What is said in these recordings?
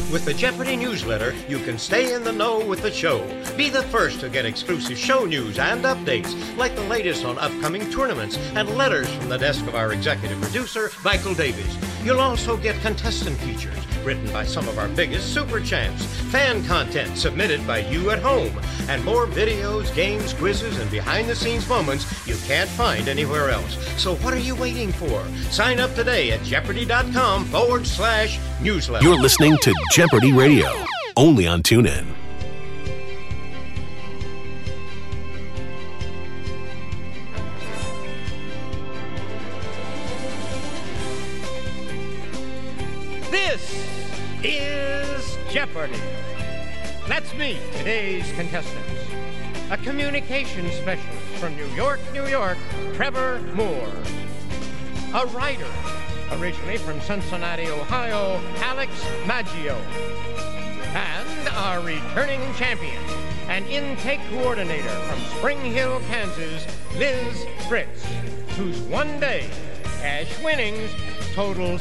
With the Jeopardy newsletter, you can stay in the know with the show. Be the first to get exclusive show news and updates, like the latest on upcoming tournaments and letters from the desk of our executive producer, Michael Davies. You'll also get contestant features written by some of our biggest super champs, fan content submitted by you at home, and more videos, games, quizzes, and behind-the-scenes moments you can't find anywhere else. So what are you waiting for? Sign up today at Jeopardy.com/newsletter. You're listening to Jeopardy Radio, only on TuneIn. This is Jeopardy! Let's meet today's contestants. A communications specialist from New York, New York, Trevor Moore. A writer, originally from Cincinnati, Ohio, Alex Maggio. And our returning champion, an intake coordinator from Spring Hill, Kansas, Liz Fritz, whose one-day cash winnings total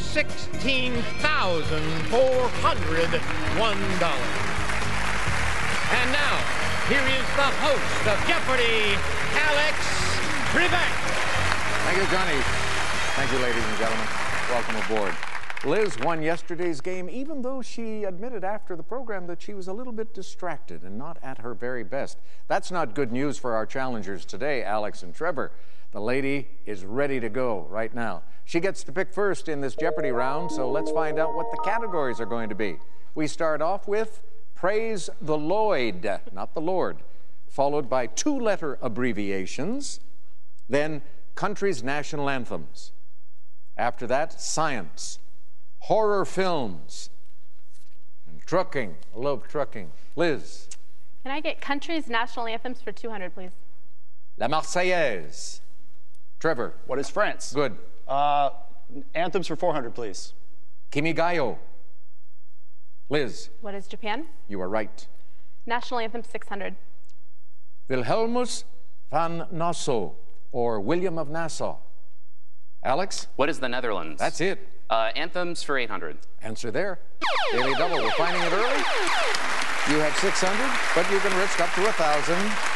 $16,401. And now, here is the host of Jeopardy, Alex Trebek. Thank you, Johnny. Thank you, ladies and gentlemen. Welcome aboard. Liz won yesterday's game, even though she admitted after the program that she was a little bit distracted and not at her very best. That's not good news for our challengers today, Alex and Trevor. The lady is ready to go right now. She gets to pick first in this Jeopardy round, so let's find out what the categories are going to be. We start off with Praise the Lloyd, not the Lord, followed by two-letter abbreviations, then countries' national anthems. After that, science, horror films, and trucking. I love trucking. Liz. Can I get countries' national anthems for 200, please? La Marseillaise. Trevor. What is France? Good. Anthems for 400, please. Kimigayo. Liz. What is Japan? You are right. National anthem 600. Wilhelmus van Nassau, or William of Nassau. Alex? What is the Netherlands? That's it. Anthems for 800. Answer there. Daily double. We're finding it early. You have 600, but you can risk up to 1,000.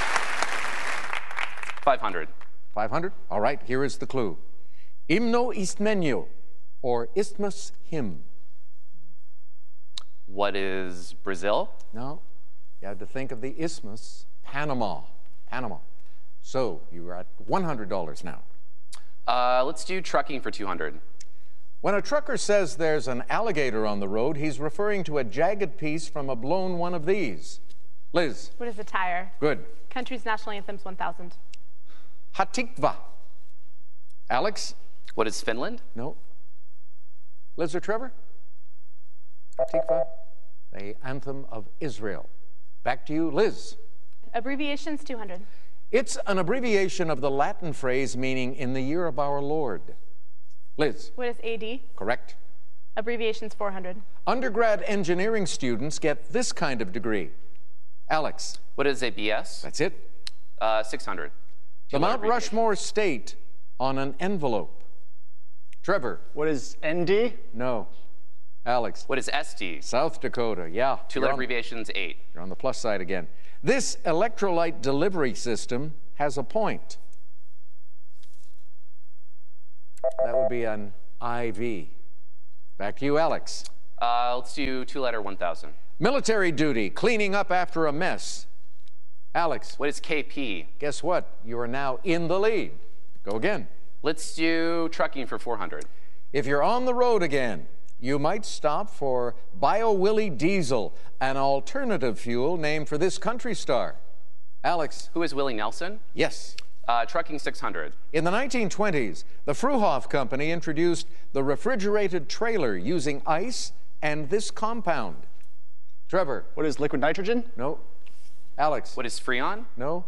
500. 500? All right, here is the clue. Himno Istmenio, or Isthmus hymn. What is Brazil? No, you have to think of the isthmus, Panama. Panama. So you are at $100 now. Let's do trucking for 200. When a trucker says there's an alligator on the road, he's referring to a jagged piece from a blown one of these. Liz. What is a tire? Good. Countries' national anthems 1,000. Hatikva. Alex? What is Finland? No. Liz or Trevor? Hatikva, the anthem of Israel. Back to you, Liz. Abbreviations 200. It's an abbreviation of the Latin phrase meaning in the year of our Lord. Liz. What is AD? Correct. Abbreviations 400. Undergrad engineering students get this kind of degree. Alex. What is a BS? That's it. 600. The Mount Rushmore state on an envelope. Trevor. What is ND? No. Alex. What is SD? South Dakota, yeah. Two-letter abbreviations 8. You're on the plus side again. This electrolyte delivery system has a point. That would be an IV. Back to you, Alex. Let's do two-letter 1,000. Military duty, cleaning up after a mess. Alex. What is KP? Guess what? You are now in the lead. Go again. Let's do trucking for 400. If you're on the road again, you might stop for BioWillie Diesel, an alternative fuel named for this country star. Alex. Who is Willie Nelson? Yes. Trucking 600. In the 1920s, the Fruhoff Company introduced the refrigerated trailer using ice and this compound. Trevor. What is liquid nitrogen? No. Alex. What is Freon? No.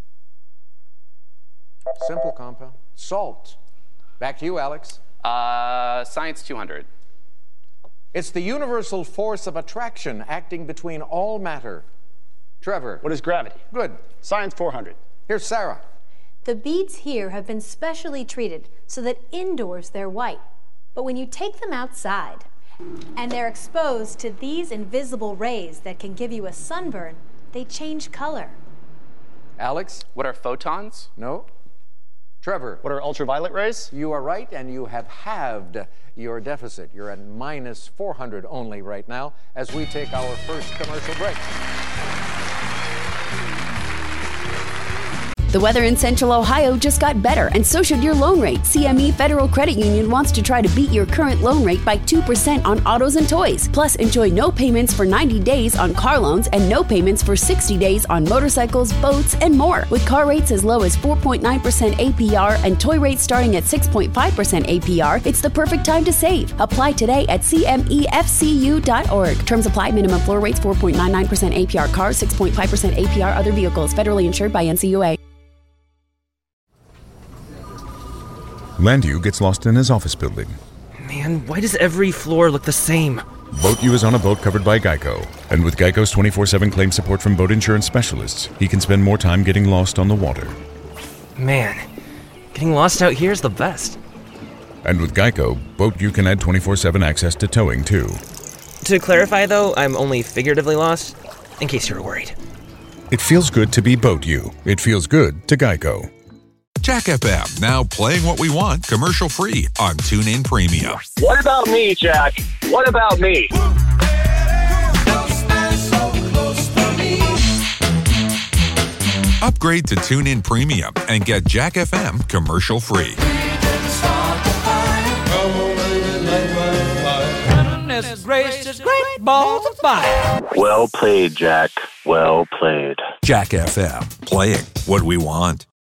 Simple compound. Salt. Back to you, Alex. Science 200. It's the universal force of attraction acting between all matter. Trevor. What is gravity? Good. Science 400. Here's Sarah. The beads here have been specially treated so that indoors they're white. But when you take them outside and they're exposed to these invisible rays that can give you a sunburn, they change color. Alex? What are photons? No. Trevor? What are ultraviolet rays? You are right, and you have halved your deficit. You're at minus 400 only right now as we take our first commercial break. The weather in Central Ohio just got better, and so should your loan rate. CME Federal Credit Union wants to try to beat your current loan rate by 2% on autos and toys. Plus, enjoy no payments for 90 days on car loans and no payments for 60 days on motorcycles, boats, and more. With car rates as low as 4.9% APR and toy rates starting at 6.5% APR, it's the perfect time to save. Apply today at cmefcu.org. Terms apply. Minimum floor rates 4.99% APR cars, 6.5% APR other vehicles. Federally insured by NCUA. Landu gets lost in his office building. Man, why does every floor look the same? BoatU is on a boat covered by Geico. And with Geico's 24/7 claim support from boat insurance specialists, he can spend more time getting lost on the water. Man, getting lost out here is the best. And with Geico, BoatU can add 24/7 access to towing, too. To clarify, though, I'm only figuratively lost, in case you were worried. It feels good to be BoatU. It feels good to Geico. Jack FM, now playing what we want, commercial-free on TuneIn Premium. What about me, Jack? What about me? Upgrade to TuneIn Premium and get Jack FM commercial-free. Goodness gracious, great balls of fire. Well played, Jack. Well played. Jack FM, playing what we want.